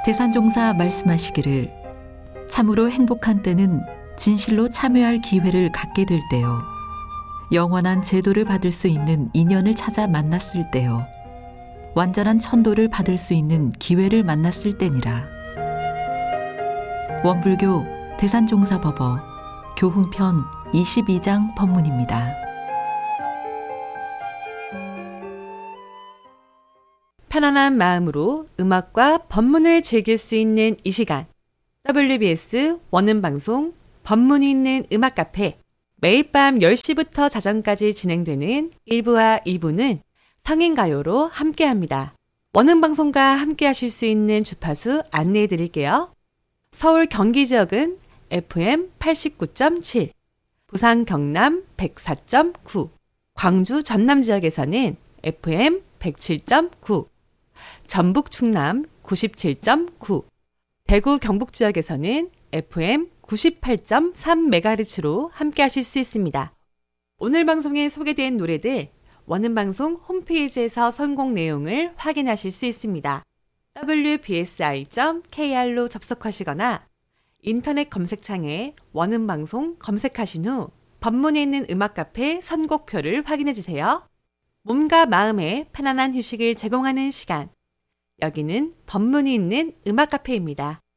대산종사 말씀하시기를 참으로 행복한 때는 진실로 참여할 기회를 갖게 될 때요. 영원한 제도를 받을 수 있는 인연을 찾아 만났을 때요. 완전한 천도를 받을 수 있는 기회를 만났을 때니라. 원불교 대산종사법어 교훈편 22장 법문입니다. 편안한 마음으로 음악과 법문을 즐길 수 있는 이 시간, WBS 원음방송 법문이 있는 음악 카페, 매일 밤 10시부터 자정까지 진행되는 1부와 2부는 성인가요로 함께합니다. 원음방송과 함께하실 수 있는 주파수 안내해 드릴게요. 서울 경기 지역은 FM 89.7, 부산 경남 104.9, 광주 전남 지역에서는 FM 107.9, 전북 충남 97.9, 대구 경북 지역에서는 FM 98.3MHz로 함께하실 수 있습니다. 오늘 방송에 소개된 노래들 원음방송 홈페이지에서 선곡 내용을 확인하실 수 있습니다. wbsi.kr로 접속하시거나 인터넷 검색창에 원음방송 검색하신 후 법문에 있는 음악 카페 선곡표를 확인해 주세요. 몸과 마음에 편안한 휴식을 제공하는 시간. 여기는 법문이 있는 음악 카페입니다.